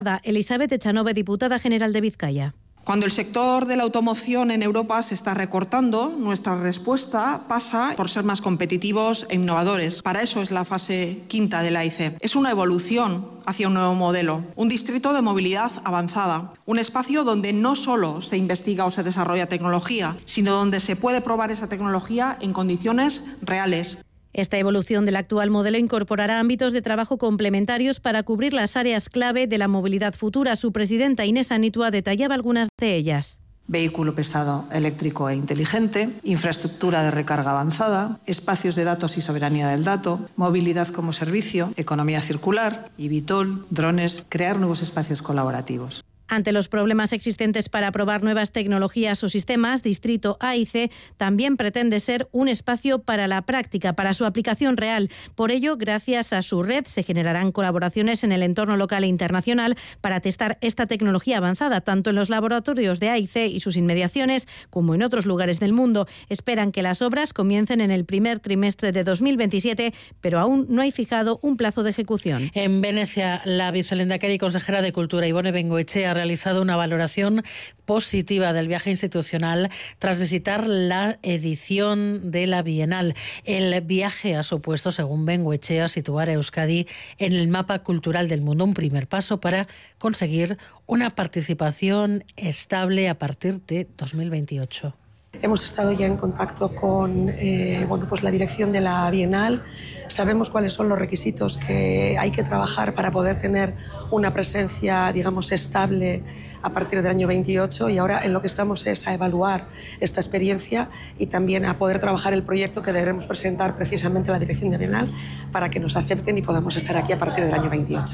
Elizabeth Echanove, diputada general de Vizcaya. Cuando el sector de la automoción en Europa se está recortando, nuestra respuesta pasa por ser más competitivos e innovadores. Para eso es la fase quinta de la AIC. Es una evolución hacia un nuevo modelo, un distrito de movilidad avanzada, un espacio donde no solo se investiga o se desarrolla tecnología, sino donde se puede probar esa tecnología en condiciones reales. Esta evolución del actual modelo incorporará ámbitos de trabajo complementarios para cubrir las áreas clave de la movilidad futura. Su presidenta Inés Anitua detallaba algunas de ellas. Vehículo pesado, eléctrico e inteligente, infraestructura de recarga avanzada, espacios de datos y soberanía del dato, movilidad como servicio, economía circular, eVTOL, drones, crear nuevos espacios colaborativos. Ante los problemas existentes para probar nuevas tecnologías o sistemas, Distrito AIC también pretende ser un espacio para la práctica, para su aplicación real. Por ello, gracias a su red, se generarán colaboraciones en el entorno local e internacional para testar esta tecnología avanzada, tanto en los laboratorios de AIC y sus inmediaciones, como en otros lugares del mundo. Esperan que las obras comiencen en el primer trimestre de 2027, pero aún no hay fijado un plazo de ejecución. En Venecia, la vicelehendakari y consejera de Cultura, Ibone Bengoechea, ha realizado una valoración positiva del viaje institucional tras visitar la edición de la Bienal. El viaje ha supuesto, según Bengoechea, situar a Euskadi en el mapa cultural del mundo, un primer paso para conseguir una participación estable a partir de 2028. Hemos estado ya en contacto con la dirección de la Bienal. Sabemos cuáles son los requisitos que hay que trabajar para poder tener una presencia, digamos, estable a partir del año 28, y ahora en lo que estamos es a evaluar esta experiencia y también a poder trabajar el proyecto que deberemos presentar precisamente a la dirección de Bienal para que nos acepten y podamos estar aquí a partir del año 28.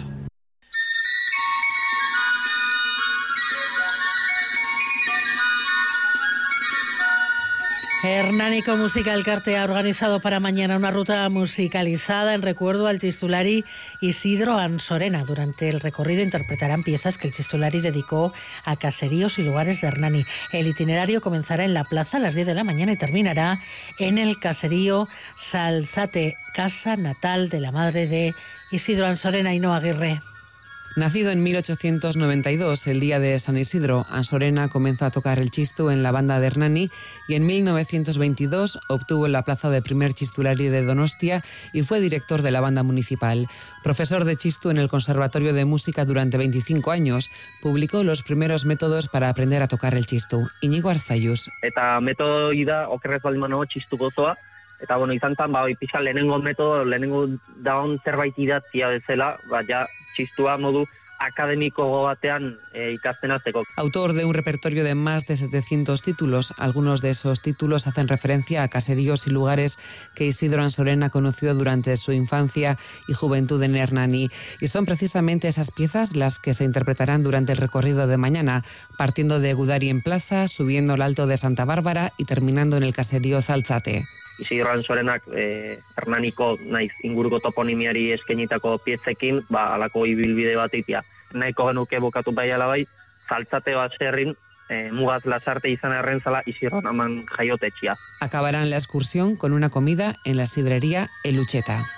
Hernaniko Musika Elkarte ha organizado para mañana una ruta musicalizada en recuerdo al txistulari Isidro Ansorena. Durante el recorrido interpretarán piezas que el txistulari dedicó a caseríos y lugares de Hernani. El itinerario comenzará en la plaza a las 10 de la mañana y terminará en el caserío Salzate, casa natal de la madre de Isidro Ansorena, Ainhoa Aguirre. Nacido en 1892, el día de San Isidro, Ansorena comenzó a tocar el txistu en la banda de Hernani y en 1922 obtuvo la plaza de primer txistulari de Donostia y fue director de la banda municipal. Profesor de txistu en el Conservatorio de Música durante 25 años, publicó los primeros métodos para aprender a tocar el txistu. Iñigo Arzayus. Eta metodo da okerrez baldin banago txistu gozoa. Eta izan zen, pixka lehenengo metodo, lehenengo daun zerbait idatzia bezala, ja txistua modu akademiko batean ikasten hasteko. Autor de un repertorio de más de 700 títulos, algunos de esos títulos hacen referencia a caseríos y lugares que Isidro Ansorena conoció durante su infancia y juventud en Hernani. Y son precisamente esas piezas las que se interpretarán durante el recorrido de mañana, partiendo de Gudari en Plaza, subiendo al Alto de Santa Bárbara y terminando en el caserío Saltzate. Isidro Ansorenak Hernaniko naiz inguruko toponimiari eskainitako piezekin, halako ibilbide bat itia. Nahiko genuke bukatu baiala bai, Saltzate baserrin, mugaz Lasarte izan erren zala Isidro Naman jaiotetxia. Acabarán la excursión con una comida en la sidrería El Ucheta.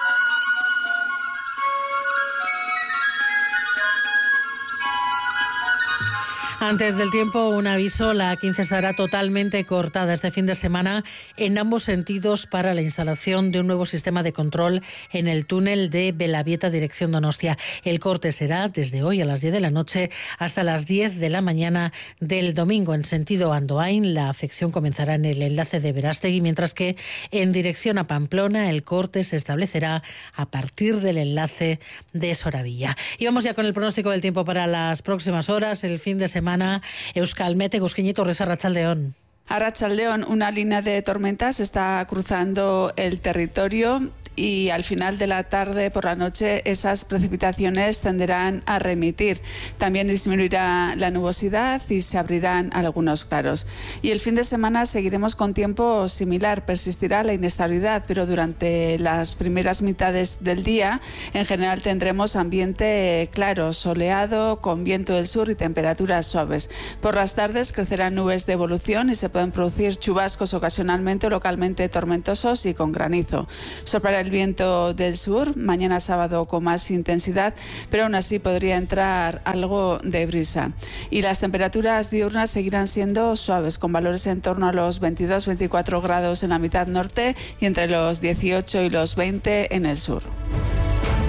Antes del tiempo, un aviso: la 15 estará totalmente cortada este fin de semana en ambos sentidos para la instalación de un nuevo sistema de control en el túnel de Belavieta, dirección Donostia. El corte será desde hoy a las 10 de la noche hasta las 10 de la mañana del domingo. En sentido Andoain, la afección comenzará en el enlace de Berastegui, mientras que en dirección a Pamplona el corte se establecerá a partir del enlace de Soravilla. Y vamos ya con el pronóstico del tiempo para las próximas horas. El fin de semana, Euskalmet, Egusquiñi Torres, Arratsaldeon. Arratsaldeon, una línea de tormentas está cruzando el territorio y al final de la tarde, por la noche, esas precipitaciones tenderán a remitir. También disminuirá la nubosidad y se abrirán algunos claros. Y el fin de semana seguiremos con tiempo similar. Persistirá la inestabilidad, pero durante las primeras mitades del día, en general tendremos ambiente claro, soleado, con viento del sur y temperaturas suaves. Por las tardes crecerán nubes de evolución y se pueden producir chubascos ocasionalmente o localmente tormentosos y con granizo. Soplará el viento del sur, mañana sábado con más intensidad, pero aún así podría entrar algo de brisa. Y las temperaturas diurnas seguirán siendo suaves, con valores en torno a los 22-24 grados en la mitad norte y entre los 18 y los 20 en el sur.